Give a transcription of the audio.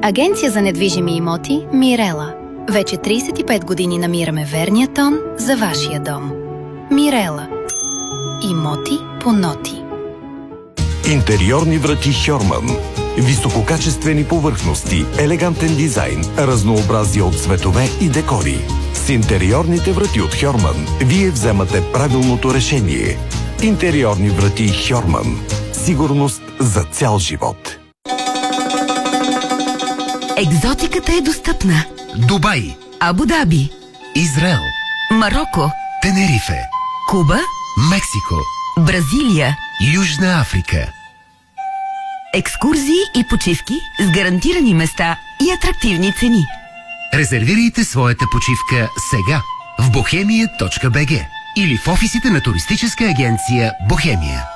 Агенция за недвижими имоти Мирела. Вече 35 години намираме верния тон за вашия дом. Мирела. Имоти по ноти. Интериорни врати Хьорман. Висококачествени повърхности, елегантен дизайн, разнообразие от цветове и декори. С интериорните врати от Хьорман вие вземате правилното решение. Интериорни врати Хьорман. Сигурност за цял живот. Екзотиката е достъпна. Дубай, Абу Даби, Израел, Мароко, Тенерифе, Куба, Мексико, Бразилия. Южна Африка. Екскурзии и почивки с гарантирани места и атрактивни цени. Резервирайте своята почивка сега в bohemia.bg или в офисите на туристическа агенция Бохемия.